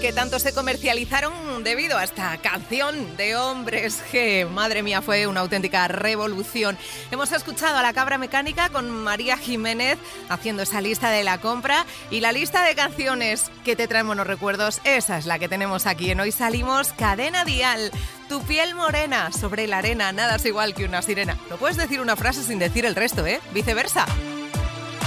que tanto se comercializaron debido a esta canción de Hombres G. Madre mía, fue una auténtica revolución. Hemos escuchado a La Cabra Mecánica con María Jiménez haciendo esa lista de la compra, y la lista de canciones que te traen buenos recuerdos, esa es la que tenemos aquí en Hoy Salimos. Cadena Dial. Tu piel morena sobre la arena, nada es igual que una sirena. No puedes decir una frase sin decir el resto, ¿eh? Viceversa.